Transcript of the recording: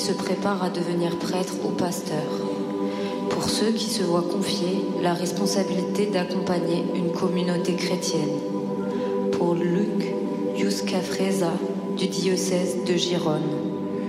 se préparent à devenir prêtres ou pasteurs. Pour ceux qui se voient confier la responsabilité d'accompagner une communauté chrétienne. Pour Luc Yuscafreza du diocèse de Gérone.